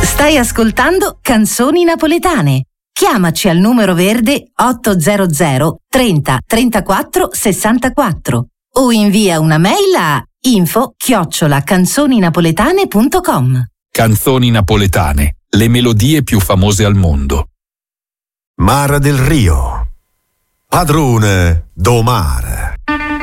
Stai ascoltando Canzoni Napoletane. Chiamaci al numero verde 800 30 34 64 o invia una mail a info@canzoninapoletane.com. Canzoni napoletane, le melodie più famose al mondo. Mara del Rio, padrone do mare.